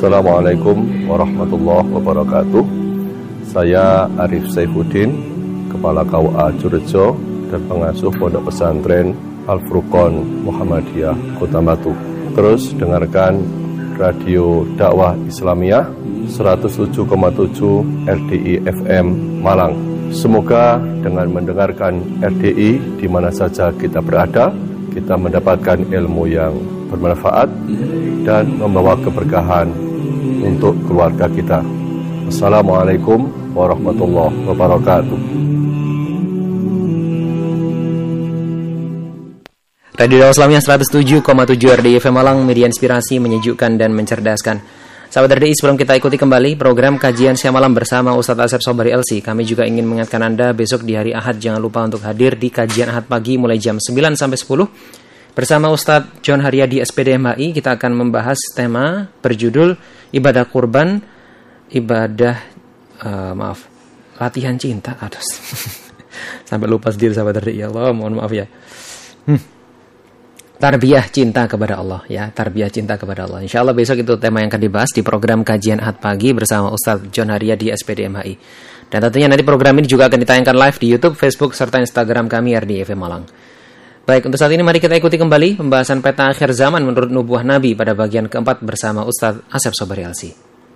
Assalamualaikum warahmatullahi wabarakatuh. Saya Arif Saifuddin, Kepala KUA Jurejo dan pengasuh Pondok Pesantren Al-Furqon Muhammadiyah Kota Batu. Terus dengarkan Radio Dakwah Islamiyah 107,7 RDI FM Malang. Semoga dengan mendengarkan RDI di mana saja kita berada, kita mendapatkan ilmu yang bermanfaat dan membawa keberkahan untuk keluarga kita. Assalamualaikum warahmatullahi wabarakatuh. Radio Dakwah Islamiyah 107,7 RDI FM Malang, media inspirasi, menyejukkan dan mencerdaskan. Sahabat RDI, sebelum kita ikuti kembali program kajian siang malam bersama Ustadz Asep Sobari LC, kami juga ingin mengingatkan Anda besok di hari Ahad jangan lupa untuk hadir di kajian Ahad pagi mulai jam 9 sampai 10 bersama Ustadz John Haryadi SPD MHI. Kita akan membahas tema berjudul ibadah kurban, latihan cinta. Atas sampai lupa sendiri sahabat RDI. Ya Allah, mohon maaf ya. Tarbiyah cinta kepada Allah, ya, tarbiyah cinta kepada Allah. Insya Allah besok itu tema yang akan dibahas di program kajian Ahad pagi bersama Ustadz John Haryadi SPD MHI. Dan tentunya nanti program ini juga akan ditayangkan live di YouTube, Facebook, serta Instagram kami RDI FM Malang. Baik, untuk saat ini mari kita ikuti kembali pembahasan peta akhir zaman menurut nubuah Nabi pada bagian keempat bersama Ustadz Asep Sobari LC.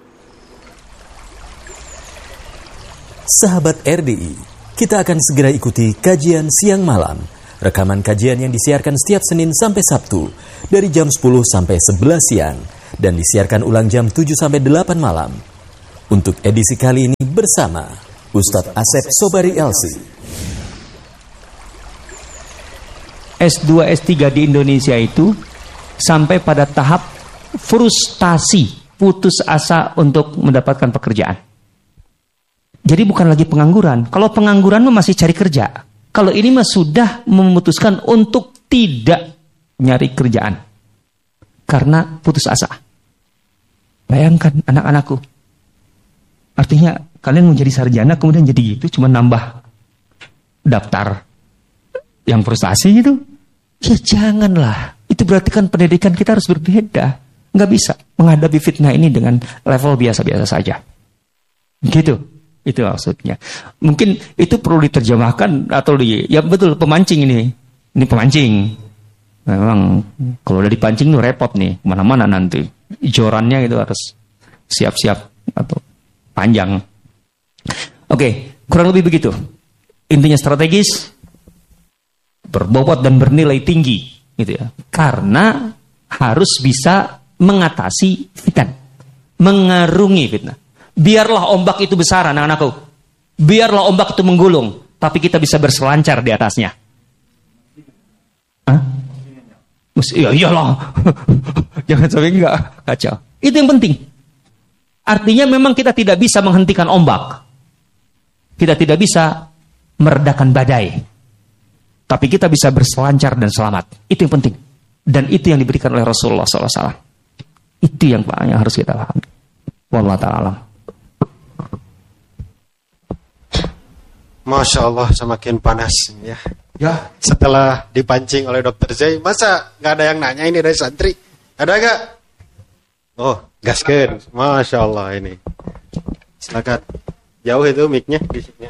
Sahabat RDI, kita akan segera ikuti kajian siang malam. Rekaman kajian yang disiarkan setiap Senin sampai Sabtu dari jam 10 sampai 11 siang dan disiarkan ulang jam 7 sampai 8 malam. Untuk edisi kali ini bersama Ustadz Asep Sobari LC. S2, S3 di Indonesia itu sampai pada tahap frustasi, putus asa untuk mendapatkan pekerjaan. Jadi bukan lagi pengangguran. Kalau pengangguran masih cari kerja. Kalau ini mah sudah memutuskan untuk tidak nyari kerjaan karena putus asa. Bayangkan anak-anakku. Artinya kalian mau jadi sarjana kemudian jadi gitu, cuma nambah daftar yang frustasi gitu. Ya janganlah. Itu berarti kan pendidikan kita harus berbeda. Nggak bisa menghadapi fitnah ini dengan level biasa-biasa saja. Gitu. Itu maksudnya. Mungkin itu perlu diterjemahkan atau ya betul, pemancing ini. Ini pemancing. Memang kalau udah dipancing tuh repot nih, kemana-mana nanti. Jorannya itu harus siap-siap atau panjang. Oke, kurang lebih begitu. Intinya strategis, berbobot dan bernilai tinggi, gitu ya. Karena harus bisa mengatasi fitnah, mengarungi fitnah. Biarlah ombak itu besar anak-anakku. Biarlah ombak itu menggulung. Tapi kita bisa berselancar di atasnya. Hah? Ya iyalah. Jangan sampai enggak kacau. Itu yang penting. Artinya memang kita tidak bisa menghentikan ombak. Kita tidak bisa meredakan badai. Tapi kita bisa berselancar dan selamat. Itu yang penting. Dan itu yang diberikan oleh Rasulullah SAW. Itu yang harus kita pahami. Wallahu ta'ala alam. Masya Allah, semakin panas ya. Ya, setelah dipancing oleh Dr. Zai, masa nggak ada yang nanya ini dari santri? Ada nggak? Oh, gaskeun. Masya Allah ini. Silakan. Jauh itu mic-nya di sini.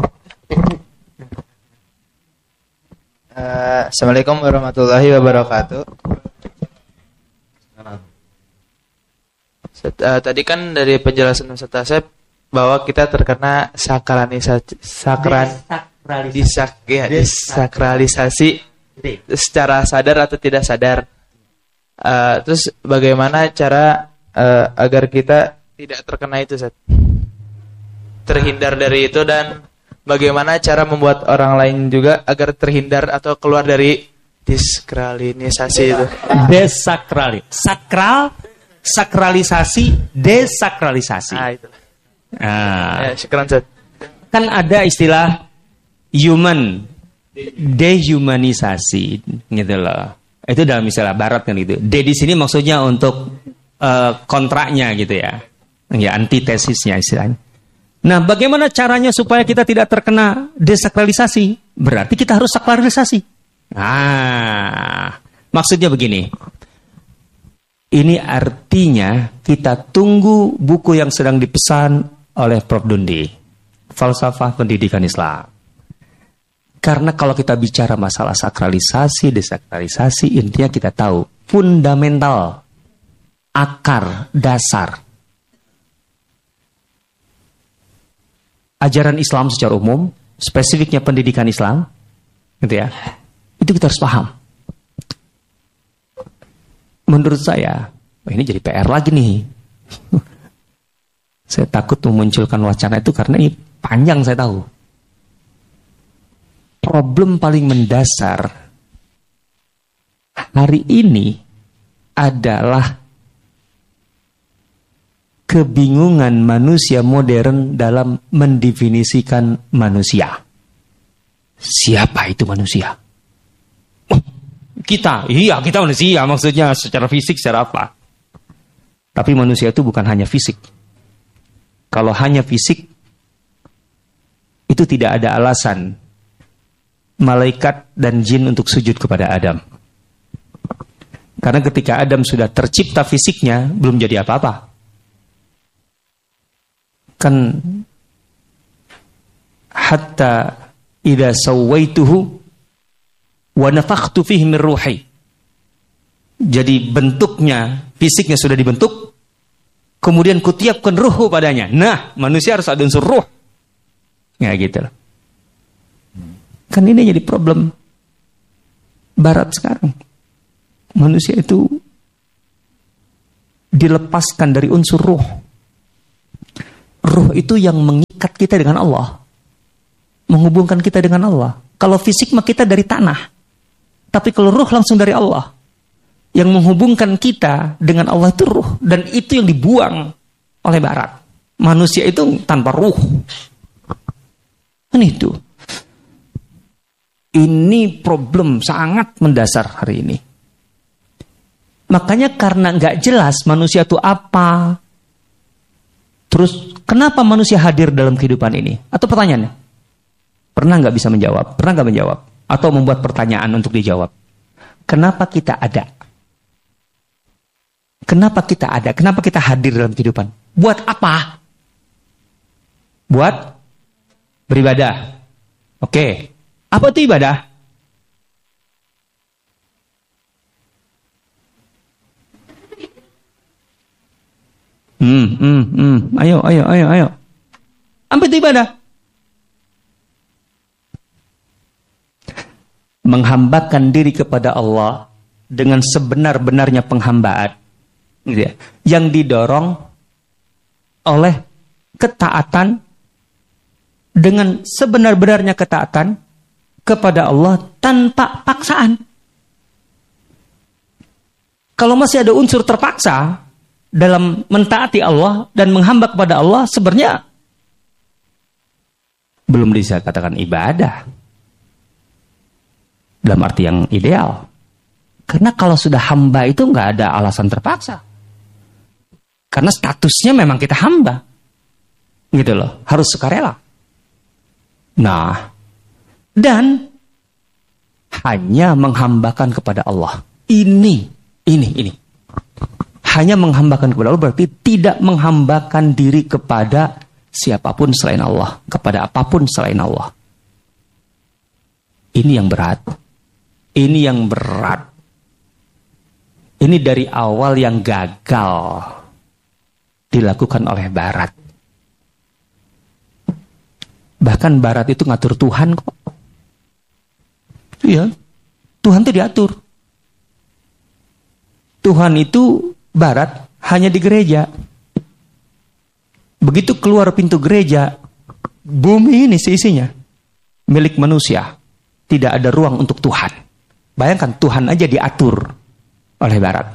Assalamualaikum warahmatullahi wabarakatuh. Tadi kan dari penjelasan Ustaz Asep bahwa kita terkena disakralisasi secara sadar atau tidak sadar. Terus bagaimana cara agar kita tidak terkena itu, Ustaz? Terhindar dari itu, dan bagaimana cara membuat orang lain juga agar terhindar atau keluar dari disakralisasi itu? Sakralisasi, desakralisasi. Itu. Syukran, Ustaz. Kan ada istilah human dehumanisasi gitu loh. Itu dalam istilah barat kan gitu. De di sini maksudnya untuk kontraknya gitu ya. Ya, antitesisnya istilahnya. Nah, bagaimana caranya supaya kita tidak terkena desakralisasi? Berarti kita harus sakralisasi. Nah, maksudnya begini. Ini artinya kita tunggu buku yang sedang dipesan oleh Prof. Dundi, Falsafah Pendidikan Islam. Karena kalau kita bicara masalah sakralisasi, desakralisasi, intinya kita tahu fundamental, akar, dasar ajaran Islam secara umum, spesifiknya pendidikan Islam, gitu ya. Itu kita harus paham. Menurut saya, ini jadi PR lagi nih. Saya takut memunculkan wacana itu karena ini panjang, saya tahu. Problem paling mendasar hari ini adalah kebingungan manusia modern dalam mendefinisikan manusia. Siapa itu manusia? Oh, kita manusia, maksudnya secara fisik, secara apa? Tapi manusia itu bukan hanya fisik. Kalau hanya fisik, itu tidak ada alasan malaikat dan jin untuk sujud kepada Adam. Karena ketika Adam sudah tercipta fisiknya, belum jadi apa-apa. Kan hatta idza sawaituhu wa nafakhtu fihi min ruhi. Jadi bentuknya, fisiknya sudah dibentuk, kemudian kutiapkan ruh padanya. Nah, manusia harus ada unsur ruh. Ya gitu loh. Kan ini jadi problem Barat sekarang. Manusia itu dilepaskan dari unsur ruh. Ruh itu yang mengikat kita dengan Allah, menghubungkan kita dengan Allah. Kalau fisik mah kita dari tanah, tapi kalau ruh langsung dari Allah. Yang menghubungkan kita dengan Allah itu ruh, dan itu yang dibuang oleh Barat. Manusia itu tanpa ruh. Itu. Ini problem sangat mendasar hari ini. Makanya karena nggak jelas manusia itu apa, terus kenapa manusia hadir dalam kehidupan ini? Atau pertanyaannya, pernah nggak bisa menjawab? Pernah nggak menjawab? Atau membuat pertanyaan untuk dijawab? Kenapa kita ada? Kenapa kita ada? Kenapa kita hadir dalam kehidupan? Buat apa? Buat beribadah. Oke. Apa itu ibadah? Ayo. Apa itu ibadah? Menghambakan diri kepada Allah dengan sebenar-benarnya penghambaan, gitu ya, yang didorong oleh ketaatan dengan sebenar-benarnya ketaatan kepada Allah tanpa paksaan. Kalau masih ada unsur terpaksa dalam mentaati Allah dan menghamba kepada Allah, sebenarnya belum bisa katakan ibadah dalam arti yang ideal. Karena kalau sudah hamba itu nggak ada alasan terpaksa. Karena statusnya memang kita hamba, gitu loh, harus sukarela. Nah, dan hanya menghambakan kepada Allah. Ini. Hanya menghambakan kepada Allah berarti tidak menghambakan diri kepada siapapun selain Allah, kepada apapun selain Allah. Ini yang berat. Ini dari awal yang gagal dilakukan oleh Barat. Bahkan Barat itu ngatur Tuhan kok. Iya, Tuhan itu diatur. Tuhan itu Barat hanya di gereja. Begitu keluar pintu gereja, bumi ini seisinya milik manusia. Tidak ada ruang untuk Tuhan. Bayangkan Tuhan aja diatur oleh Barat.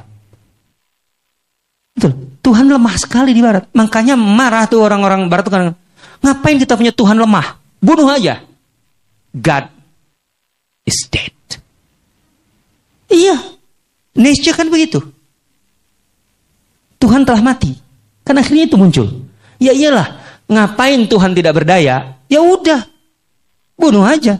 Betul. Tuhan lemah sekali di Barat. Makanya marah tuh orang-orang Barat tuh kan. Ngapain kita punya Tuhan lemah? Bunuh aja. God is dead. Iya. Nietzsche kan begitu. Tuhan telah mati. Kan akhirnya itu muncul. Ya iyalah. Ngapain Tuhan tidak berdaya? Ya udah. Bunuh aja.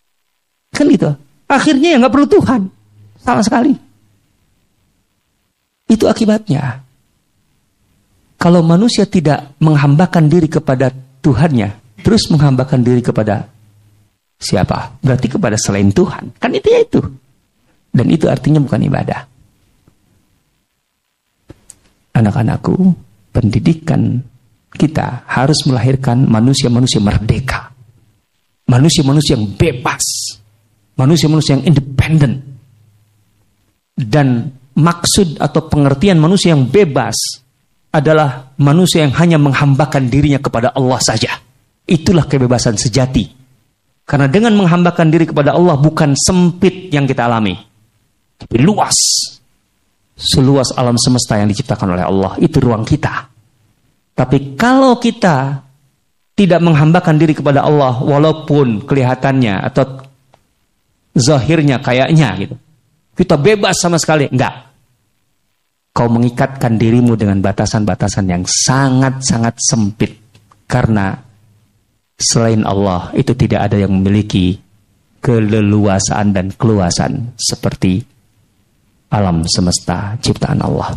Kan gitu. Akhirnya ya nggak perlu Tuhan. Sama sekali. Itu akibatnya. Kalau manusia tidak menghambakan diri kepada Tuhannya, terus menghambakan diri kepada siapa? Berarti kepada selain Tuhan. Kan itu ya itu. Dan itu artinya bukan ibadah. Anak-anakku, pendidikan kita harus melahirkan manusia-manusia merdeka. Manusia-manusia yang bebas. Manusia-manusia yang independen. Dan maksud atau pengertian manusia yang bebas adalah manusia yang hanya menghambakan dirinya kepada Allah saja. Itulah kebebasan sejati. Karena dengan menghambakan diri kepada Allah bukan sempit yang kita alami, tapi luas. Seluas alam semesta yang diciptakan oleh Allah, itu ruang kita. Tapi kalau kita tidak menghambakan diri kepada Allah, walaupun kelihatannya atau zahirnya kayaknya gitu, kita bebas sama sekali, enggak. Kau mengikatkan dirimu dengan batasan-batasan yang sangat-sangat sempit. Karena selain Allah itu tidak ada yang memiliki keleluasaan dan keluasan seperti alam semesta ciptaan Allah.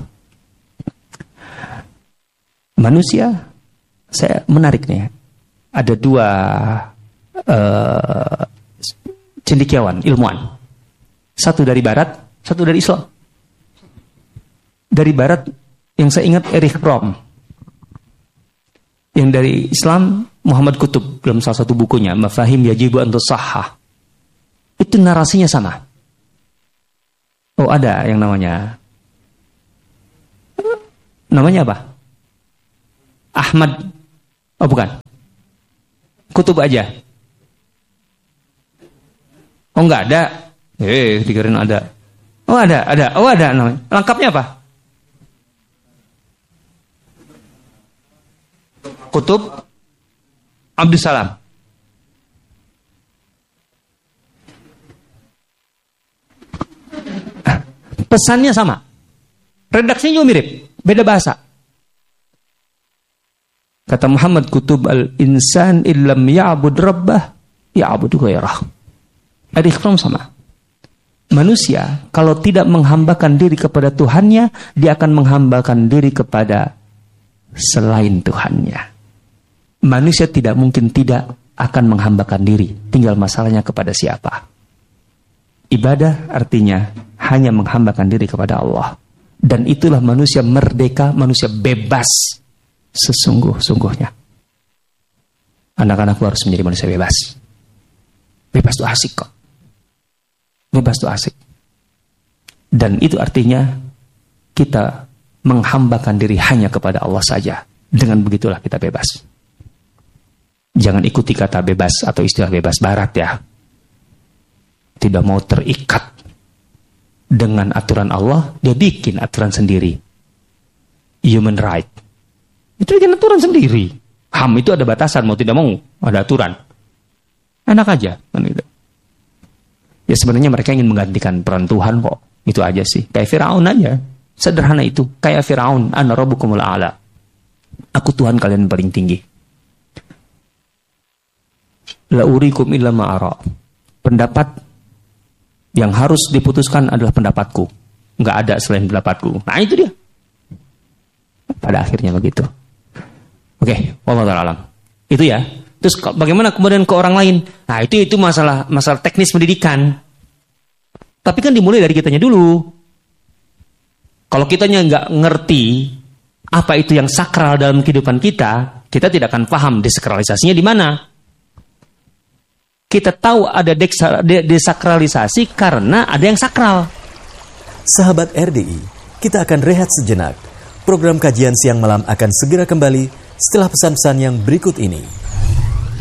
Manusia, saya menarik nih, ada dua cendekiawan, ilmuwan. Satu dari Barat, satu dari Islam. Dari Barat, yang saya ingat Erich Fromm. Yang dari Islam, Muhammad Qutb dalam salah satu bukunya, Mafahim Yajibu an Tusahhah. Itu narasinya sama. Oh, ada yang namanya apa? Ahmad. Oh, bukan. Qutb aja. Oh, enggak ada. Dikirain ada. Oh, ada. Oh, ada namanya. Lengkapnya apa? Qutb Abdussalam. Pesannya sama. Redaksinya juga mirip, beda bahasa. Kata Muhammad Qutb, al-insan illam ya'bud rabbah ya'bud ghairah. Erich Fromm sama. Manusia kalau tidak menghambakan diri kepada Tuhannya, dia akan menghambakan diri kepada selain Tuhannya. Manusia tidak mungkin tidak akan menghambakan diri. Tinggal masalahnya kepada siapa. Ibadah artinya hanya menghambakan diri kepada Allah. Dan itulah manusia merdeka, manusia bebas sesungguh-sungguhnya. Anak-anakku harus menjadi manusia bebas. Bebas itu asik kok. Bebas itu asik. Dan itu artinya kita menghambakan diri hanya kepada Allah saja. Dengan begitulah kita bebas. Jangan ikuti kata bebas atau istilah bebas barat ya. Tidak mau terikat dengan aturan Allah, dia bikin aturan sendiri. Human right. Itu bikin aturan sendiri. HAM itu ada batasan, mau tidak mau ada aturan. Enak aja. Ya sebenarnya mereka ingin menggantikan peran Tuhan kok. Itu aja sih. Kayak Firaun aja. Sederhana itu. Kayak Firaun. Ana rabbukumul a'la. Aku Tuhan kalian paling tinggi. La urikum illa ma'ara. Pendapat yang harus diputuskan adalah pendapatku. Enggak ada selain pendapatku. Nah itu dia. Pada akhirnya begitu. Oke, wallahu ta'ala alam. Itu ya. Terus bagaimana kemudian ke orang lain? Nah itu masalah teknis pendidikan. Tapi kan dimulai dari kitanya dulu. Kalau kitanya nggak ngerti apa itu yang sakral dalam kehidupan kita, kita tidak akan paham desakralisasinya di mana. Kita tahu ada desakralisasi karena ada yang sakral. Sahabat RDI, kita akan rehat sejenak. Program kajian siang malam akan segera kembali setelah pesan-pesan yang berikut ini.